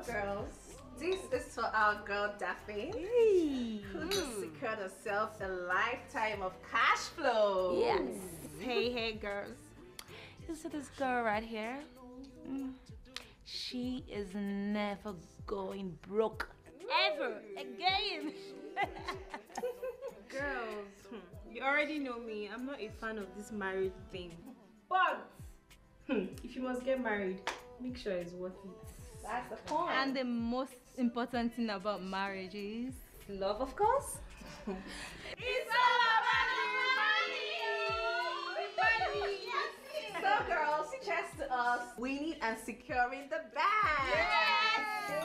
So girls, this is for our girl Daphne, who just secured herself a lifetime of cash flow. Yes. Hey, girls. You see this girl right here? She is never going broke ever again. Girls, you already know me. I'm not a fan of this married thing. But if you must get married, make sure it's worth it. That's the point. And the most important thing about marriage is Love, of course. It's all about money. So girls, cheers to us winning and securing the bag.